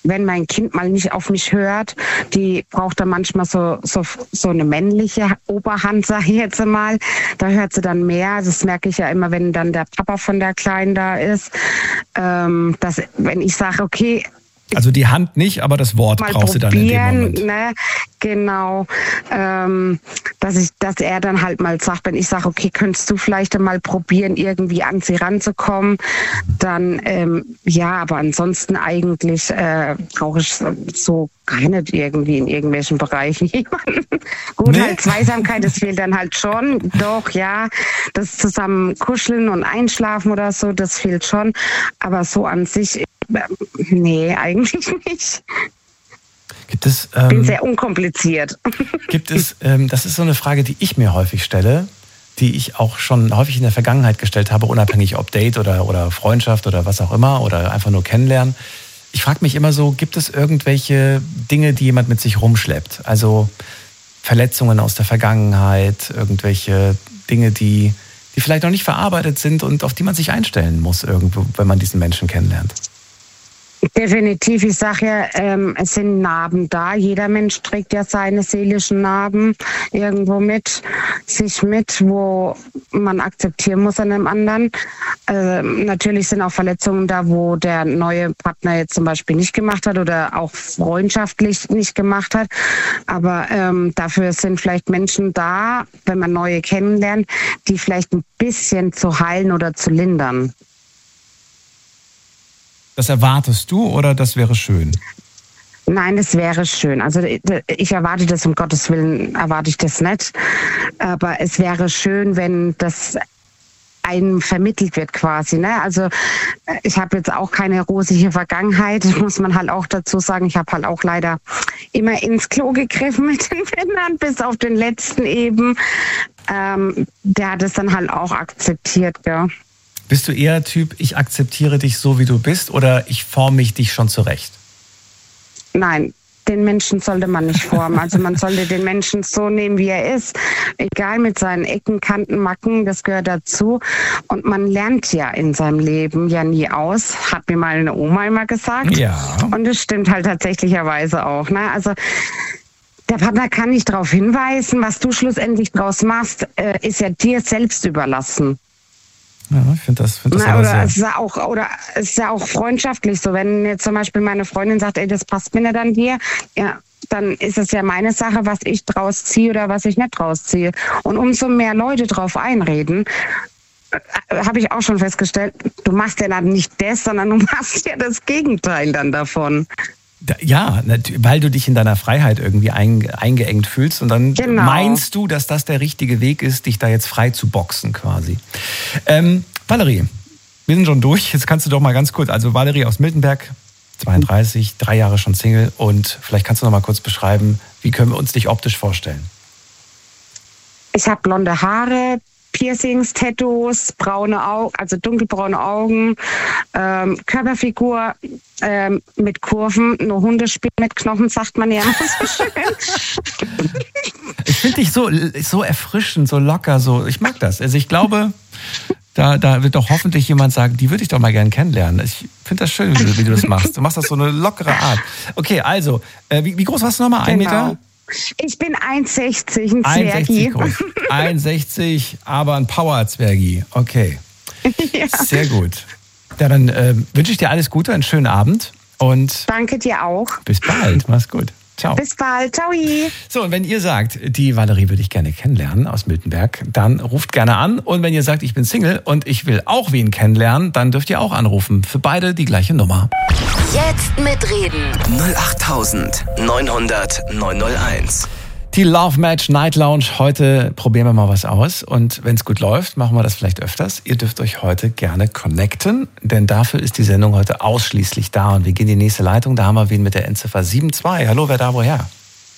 wenn mein Kind mal nicht auf mich hört, die braucht dann manchmal so, so, so eine männliche Oberhand, sag ich jetzt mal. Da hört sie dann mehr. Das merke ich ja immer, wenn dann der Papa von der Kleinen da ist. Ähm, dass, wenn ich sage, okay, also die Hand nicht, aber das Wort brauchst du dann in dem Moment. Ne? Genau, ähm, dass ich, dass er dann halt mal sagt, wenn ich sage, okay, könntest du vielleicht mal probieren, irgendwie an sie ranzukommen, dann ähm, ja, aber ansonsten eigentlich äh, brauche ich so gar nicht irgendwie in irgendwelchen Bereichen jemanden. Gut, nee. Halt Zweisamkeit, das fehlt dann halt schon, doch, ja, das zusammen kuscheln und einschlafen oder so, das fehlt schon, aber so an sich, nee, eigentlich nicht. Gibt es, ähm, ich bin sehr unkompliziert. Gibt es, ähm, das ist so eine Frage, die ich mir häufig stelle, die ich auch schon häufig in der Vergangenheit gestellt habe, unabhängig ob Date oder, oder Freundschaft oder was auch immer oder einfach nur kennenlernen. Ich frage mich immer so, gibt es irgendwelche Dinge, die jemand mit sich rumschleppt? Also Verletzungen aus der Vergangenheit, irgendwelche Dinge, die, die vielleicht noch nicht verarbeitet sind und auf die man sich einstellen muss, irgendwo, wenn man diesen Menschen kennenlernt? Definitiv, ich sage ja, ähm, es sind Narben da. Jeder Mensch trägt ja seine seelischen Narben irgendwo mit, sich mit, wo man akzeptieren muss an dem anderen. Ähm, natürlich sind auch Verletzungen da, wo der neue Partner jetzt zum Beispiel nicht gemacht hat oder auch freundschaftlich nicht gemacht hat. Aber ähm, dafür sind vielleicht Menschen da, wenn man neue kennenlernt, die vielleicht ein bisschen zu heilen oder zu lindern. Das erwartest du oder das wäre schön? Nein, das wäre schön. Also ich erwarte das, um Gottes Willen erwarte ich das nicht. Aber es wäre schön, wenn das einem vermittelt wird quasi. Ne? Also ich habe jetzt auch keine rosige Vergangenheit, muss man halt auch dazu sagen. Ich habe halt auch leider immer ins Klo gegriffen mit den Männern, bis auf den letzten eben. Ähm, der hat es dann halt auch akzeptiert, gell? Bist du eher Typ, ich akzeptiere dich so, wie du bist, oder ich forme mich dich schon zurecht? Nein, den Menschen sollte man nicht formen. Also man sollte den Menschen so nehmen, wie er ist. Egal mit seinen Ecken, Kanten, Macken, das gehört dazu. Und man lernt ja in seinem Leben ja nie aus, hat mir mal eine Oma immer gesagt. Ja. Und das stimmt halt tatsächlicherweise auch. Ne? Also der Partner kann nicht darauf hinweisen, was du schlussendlich draus machst, äh, ist ja dir selbst überlassen. Ja, ich finde das, find das Na, aber oder sehr... es ist ja auch, oder es ist ja auch freundschaftlich so, wenn jetzt zum Beispiel meine Freundin sagt, ey, das passt mir nicht an dir, ja, dann ist es ja meine Sache, was ich draus ziehe oder was ich nicht draus ziehe. Und umso mehr Leute drauf einreden, habe ich auch schon festgestellt, du machst ja dann nicht das, sondern du machst ja das Gegenteil dann davon. Ja, weil du dich in deiner Freiheit irgendwie eingeengt fühlst und dann genau. meinst du, dass das der richtige Weg ist, dich da jetzt frei zu boxen quasi. Ähm, Valerie, wir sind schon durch. Jetzt kannst du doch mal ganz kurz, also Valerie aus Miltenberg, zweiunddreißig, drei Jahre schon Single, und vielleicht kannst du noch mal kurz beschreiben, wie können wir uns dich optisch vorstellen? Ich habe blonde Haare, Piercings, Tattoos, braune Augen, also dunkelbraune Augen, ähm, Körperfigur ähm, mit Kurven, nur Hundespiel mit Knochen, sagt man ja immer so schön. Ich finde dich so, so erfrischend, so locker, so, ich mag das. Also ich glaube, da, da wird doch hoffentlich jemand sagen, die würde ich doch mal gerne kennenlernen. Ich finde das schön, wie du, wie du das machst. Du machst das so eine lockere Art. Okay, also, äh, wie, wie groß warst du nochmal? Ein Genau. Meter? Ich bin eins Komma sechzig, ein eins Komma sechzig Zwergi. groß. eins Komma sechzig, aber ein Power-Zwergi. Okay. Ja. Sehr gut. Ja, dann äh, wünsche ich dir alles Gute, einen schönen Abend und Danke dir auch. bis bald. Mach's gut. Ciao. Bis bald. Ciao. So, und wenn ihr sagt, die Valerie würde ich gerne kennenlernen aus Miltenberg, dann ruft gerne an. Und wenn ihr sagt, ich bin Single und ich will auch wen kennenlernen, dann dürft ihr auch anrufen. Für beide die gleiche Nummer. Jetzt mitreden. null acht neun hundert neun null eins. Die Love Match Night Lounge. Heute probieren wir mal was aus. Und wenn es gut läuft, machen wir das vielleicht öfters. Ihr dürft euch heute gerne connecten, denn dafür ist die Sendung heute ausschließlich da. Und wir gehen in die nächste Leitung. Da haben wir wen mit der Endziffer sieben zwei. Hallo, wer da, woher?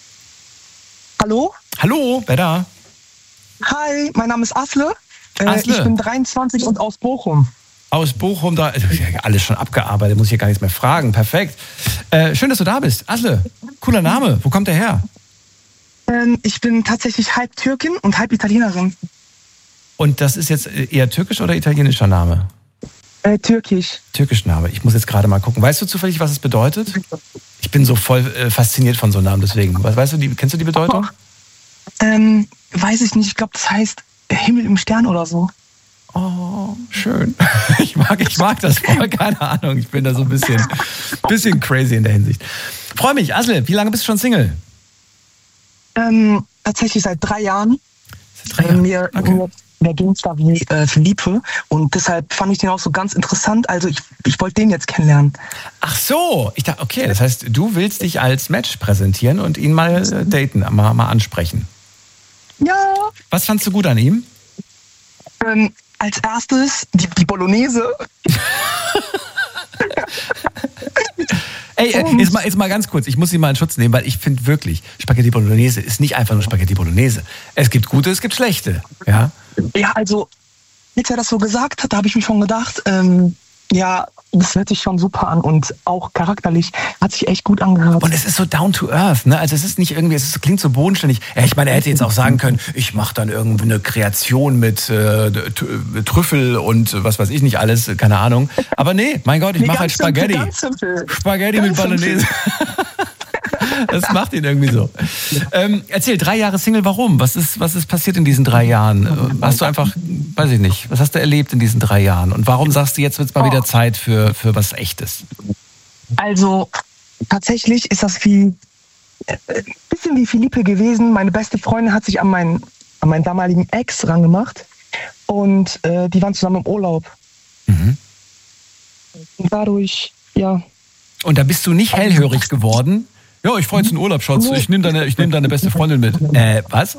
Hallo? Hallo, wer da? Hi, mein Name ist Asle. Äh, Asle. Ich bin dreiundzwanzig und aus Bochum. Aus Bochum, da ist ja alles schon abgearbeitet, muss ich ja gar nichts mehr fragen. Perfekt. Äh, schön, dass du da bist. Asle, cooler Name. Wo kommt der her? Ähm, ich bin tatsächlich halb Türkin und halb Italienerin. Und das ist jetzt eher türkisch oder italienischer Name? Äh, türkisch. Türkischen Name. Ich muss jetzt gerade mal gucken. Weißt du zufällig, was es bedeutet? Ich bin so voll äh, fasziniert von so einem Namen, deswegen. Was, weißt du, die, kennst du die Bedeutung? Ähm, weiß ich nicht. Ich glaube, das heißt Himmel im Stern oder so. Oh, schön. Ich mag, ich mag das voll, keine Ahnung. Ich bin da so ein bisschen, bisschen crazy in der Hinsicht. Freue mich. Asle, wie lange bist du schon Single? Ähm, tatsächlich seit drei Jahren. Seit drei Jahren? Äh, mir Okay. mir, mir ging es da wie äh, Philippe und deshalb fand ich den auch so ganz interessant. Also ich, ich wollte den jetzt kennenlernen. Ach so, ich dachte, okay, das heißt, du willst dich als Match präsentieren und ihn mal äh, daten, mal, mal ansprechen. Ja. Was fandst du gut an ihm? Ähm, als erstes die, die Bolognese. Ey, äh, jetzt, mal, jetzt mal ganz kurz, ich muss Sie mal in Schutz nehmen, weil ich finde wirklich, Spaghetti Bolognese ist nicht einfach nur Spaghetti Bolognese. Es gibt gute, es gibt schlechte. Ja, Ja, also, als er das so gesagt hat, da habe ich mir schon gedacht, ähm, ja, das hört sich schon super an und auch charakterlich hat sich echt gut angehört. und es ist so down to earth, ne? Also es ist nicht irgendwie, es ist, klingt so bodenständig. Ja, ich meine, er hätte jetzt auch sagen können, ich mache dann irgendwie eine Kreation mit äh, T- Trüffel und was weiß ich nicht alles, keine Ahnung. Aber nee, mein Gott, ich Nee, mache halt ganz simpel, Spaghetti. ganz simpel. Spaghetti mit Ganz Bolognese. Das macht ihn irgendwie so. Ähm, erzähl, drei Jahre Single, warum? Was ist, was ist passiert in diesen drei Jahren? Äh, Hast du einfach, weiß ich nicht, was hast du erlebt in diesen drei Jahren? Und warum sagst du, jetzt wird es mal wieder Zeit für, für was Echtes? Also, tatsächlich ist das wie, äh, ein bisschen wie Philippe gewesen. Meine beste Freundin hat sich an meinen, an meinen damaligen Ex rangemacht und äh, die waren zusammen im Urlaub. Mhm. Und dadurch, ja, Und da bist du nicht hellhörig geworden? Ja, ich fahre jetzt in Urlaub, Schatz. Ich nehme deine, ich nehm deine beste Freundin mit. Äh, was?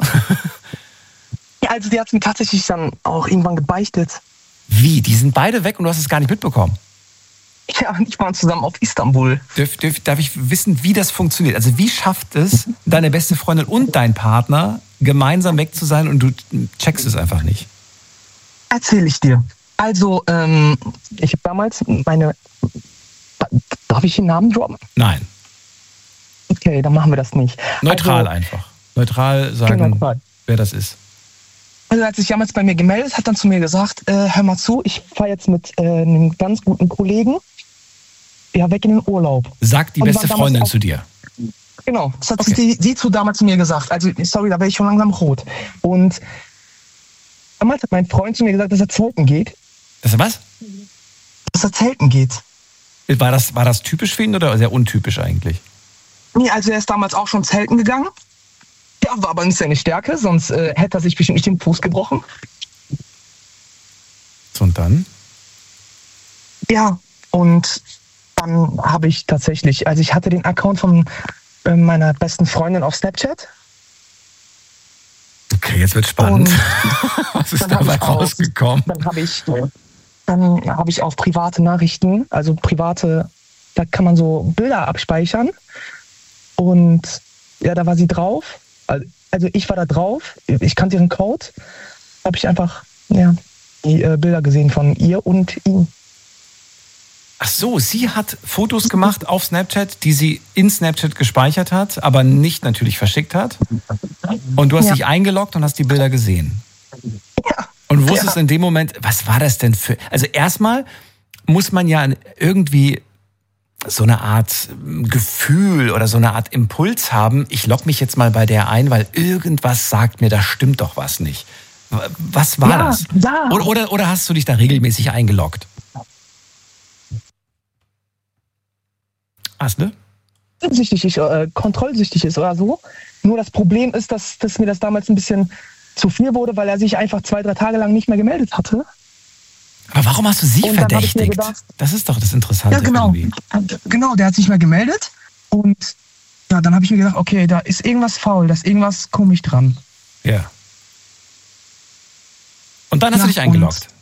Ja, also die hat mir tatsächlich dann auch irgendwann gebeichtet. Wie? Die sind beide weg und du hast es gar nicht mitbekommen? Ja, und ich waren zusammen auf Istanbul. Darf, darf, darf ich wissen, wie das funktioniert? Also wie schafft es deine beste Freundin und dein Partner, gemeinsam weg zu sein und du checkst es einfach nicht? Erzähle ich dir. Also, ähm, ich habe damals meine... Darf ich den Namen droppen? Nein. Okay, dann machen wir das nicht. Neutral also, einfach. Neutral sagen, Neutral. wer das ist. Also als sich damals bei mir gemeldet hat, dann zu mir gesagt, äh, hör mal zu, ich fahre jetzt mit äh, einem ganz guten Kollegen ja, weg in den Urlaub. Sagt die Und beste war damals Freundin auch- zu dir. Genau, das hat Okay. sie, sie zu damals zu mir gesagt. Also sorry, da wäre ich schon langsam rot. Und damals hat mein Freund zu mir gesagt, dass er zelten geht. Das was? Dass er zelten geht. War das, war das typisch für ihn oder sehr untypisch eigentlich? Nee, also er ist damals auch schon zelten gegangen. Ja, war aber nicht seine Stärke, sonst äh, hätte er sich bestimmt nicht den Fuß gebrochen. So, und dann? Ja, und dann habe ich tatsächlich, also ich hatte den Account von äh, meiner besten Freundin auf Snapchat. Okay, jetzt wird spannend. Und Was ist dann hab dabei ich auf- rausgekommen? Dann habe ich, dann habe ich auf private Nachrichten, also private, da kann man so Bilder abspeichern. Und ja, da war sie drauf. Also, also ich war da drauf. Ich kannte ihren Code. Habe ich einfach ja, die äh, Bilder gesehen von ihr und ihm. Ach so, sie hat Fotos gemacht auf Snapchat, die sie in Snapchat gespeichert hat, aber nicht natürlich verschickt hat. Und du hast Ja. dich eingeloggt und hast die Bilder gesehen. Ja. Und wusstest Ja. in dem Moment, was war das denn für... Also erstmal muss man ja irgendwie so eine Art Gefühl oder so eine Art Impuls haben. Ich logge mich jetzt mal bei der ein, weil irgendwas sagt mir, da stimmt doch was nicht. Was war Ja, das? ja. Oder, oder, oder hast du dich da regelmäßig eingeloggt? Asle? Süchtig ist, äh, kontrollsüchtig ist oder so. Nur das Problem ist, dass, dass mir das damals ein bisschen zu viel wurde, weil er sich einfach zwei, drei Tage lang nicht mehr gemeldet hatte. Aber warum hast du sie Und dann hab ich mir verdächtigt? gedacht- Das ist doch das Interessante Ja, genau. irgendwie. Genau, der hat sich nicht mehr gemeldet. Und ja, dann habe ich mir gedacht, okay, da ist irgendwas faul, da ist irgendwas komisch dran. Ja. Und dann hast Ja, du dich eingeloggt.